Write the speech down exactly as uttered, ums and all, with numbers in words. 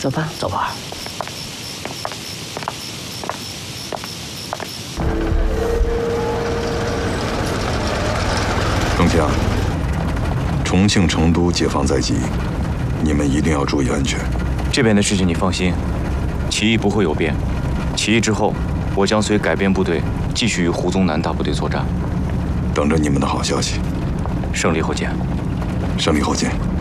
走吧， 走吧。 更强，重庆、成都解放在即，你们一定要注意安全。 这边的事情你放心，起义不会有变。起义之后，我将随改编部队继续与胡宗南大部队作战。 等着你们的好消息。 胜利后见。 胜利后见。